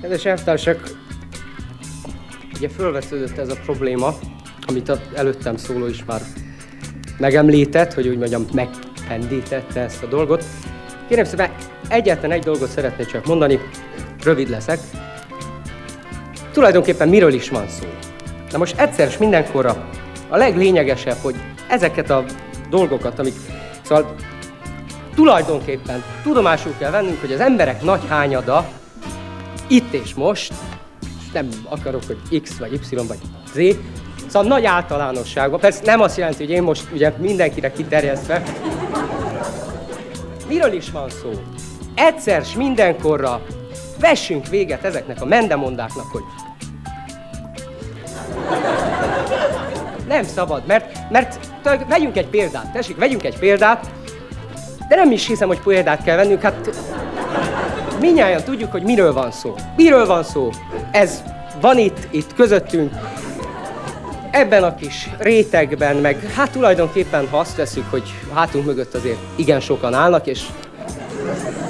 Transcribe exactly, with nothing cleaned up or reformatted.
Kedves elvtársak, ugye fölvetődött ez a probléma, amit az előttem szóló is már megemlített, hogy úgy mondjam, megpendítette ezt a dolgot. Kérem szépen, egyetlen egy dolgot szeretnék csak mondani, rövid leszek. Tulajdonképpen miről is van szó? Na most egyszer és mindenkorra a leglényegesebb, hogy ezeket a dolgokat, amik... Szóval tulajdonképpen tudomásul kell vennünk, hogy az emberek nagy hányada itt és most, és nem akarok, hogy X vagy Y vagy Z, szóval nagy általánosságban, persze nem azt jelenti, hogy én most ugye mindenkire kiterjesztve. Miről is van szó? Egyszer s mindenkorra vessünk véget ezeknek a mendemondáknak, hogy nem szabad, mert, mert vegyünk egy példát, tessék, vegyünk egy példát, de nem is hiszem, hogy példát kell vennünk, hát mindnyájan tudjuk, hogy miről van szó. Miről van szó? Ez van itt, itt közöttünk, ebben a kis rétegben, meg hát tulajdonképpen, ha azt veszük, hogy hátunk mögött azért igen sokan állnak, és